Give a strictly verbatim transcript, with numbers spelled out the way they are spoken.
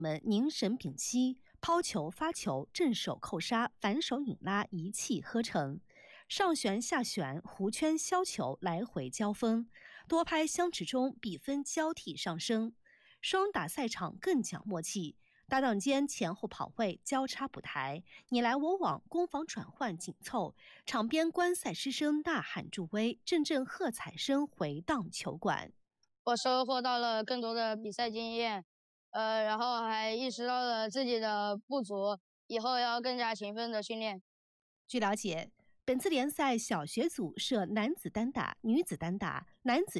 们凝神屏息，抛球发球，正手扣杀，反手引拉，一气呵成。上旋下旋，弧圈削球，来回交锋，多拍相持中，比分交替上升。双打赛场更讲默契，搭档间前后跑位交叉补台，你来我往，攻防转换紧凑，场边观赛师生呐喊助威，阵阵喝彩声回荡球馆。 我收获到了更多的比赛经验，呃，然后还意识到了自己的不足，以后要更加勤奋的训练。 据了解，本次联赛小学组设男子单打、女子单打、男子